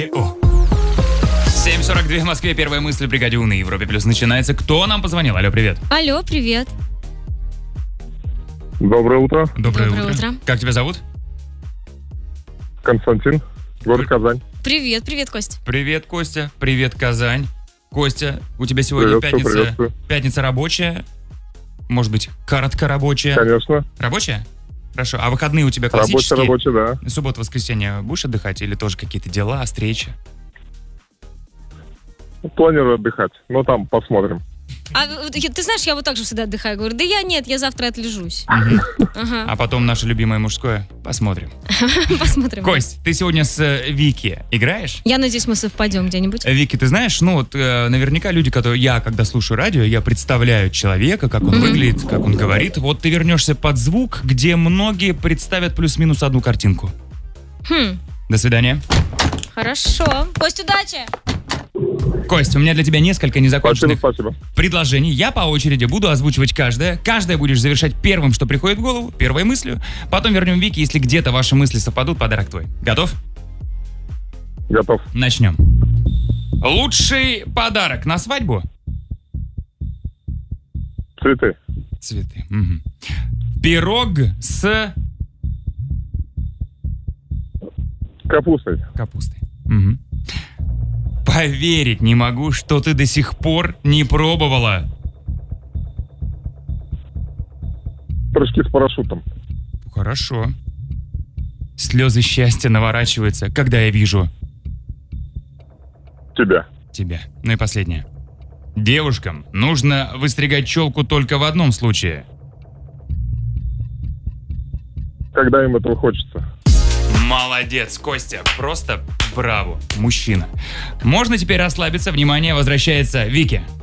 7:42 в Москве. Первая мысль в бригаде У на Европе Плюс начинается. Кто нам позвонил? Алло, привет. Алло, привет. Доброе утро. Доброе утро. Как тебя зовут? Константин, город Казань. Привет, Кость. Привет, Костя. Привет, Казань. Костя, у тебя сегодня Приветствую. пятница рабочая? Может быть, короткорабочая? Конечно. Рабочая? Хорошо. А выходные у тебя классические? Рабочая, да. Суббота, воскресенье будешь отдыхать или тоже какие-то дела, встречи? Планирую отдыхать, но там посмотрим. А ты знаешь, я вот так же всегда отдыхаю. Говорю, я завтра отлежусь. Ага. А потом наше любимое мужское. Посмотрим. Посмотрим. Кость, ты сегодня с Вики играешь? Я надеюсь, мы совпадем где-нибудь. Вики, ты знаешь, наверняка люди, когда слушаю радио, я представляю человека, как он выглядит, как он говорит. Вот ты вернешься под звук, где многие представят плюс-минус одну картинку. До свидания. Хорошо. Кость, удачи! Кость, у меня для тебя несколько незаконченных Спасибо. предложений. Я по очереди буду озвучивать каждое. Каждое будешь завершать первым, что приходит в голову, первой мыслью. Потом вернем Вики, если где-то ваши мысли совпадут, подарок твой. Готов? Готов. Начнем. Лучший подарок на свадьбу? Цветы. Цветы. Угу. Пирог с Капустой. капустой. Угу. Поверить не могу, что ты до сих пор не пробовала. Прыжки с парашютом. Хорошо. Слезы счастья наворачиваются, когда я вижу Тебя. Ну и последнее. Девушкам нужно выстригать челку только в одном случае. Когда им этого хочется. Молодец, Костя. Просто браво. Мужчина. Можно теперь расслабиться. Внимание, возвращается Вики.